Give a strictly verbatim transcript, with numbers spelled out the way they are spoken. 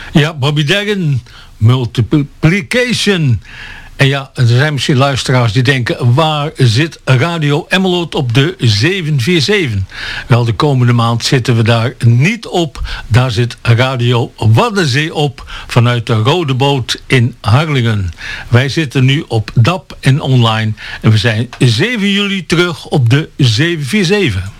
Ja, Bobby Dagen, Multiplication. En ja, er zijn misschien luisteraars die denken, waar zit Radio Emmeloord op de zeven vier zeven? Wel, de komende maand zitten we daar niet op. Daar zit Radio Waddenzee op vanuit de Rode Boot in Harlingen. Wij zitten nu op D A B en online. En we zijn zeven juli terug op de zeven vier zeven.